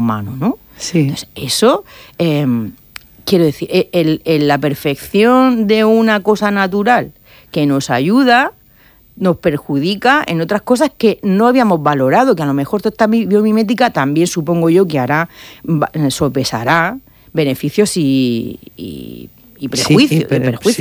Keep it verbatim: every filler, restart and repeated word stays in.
humano, ¿no? Sí. Entonces, eso, eh, quiero decir, el, el, la perfección de una cosa natural que nos ayuda, nos perjudica en otras cosas que no habíamos valorado, que a lo mejor toda esta biomimética también supongo yo que hará, sopesará beneficios y, y, y prejuicios. Sí, pero, y perjuicios.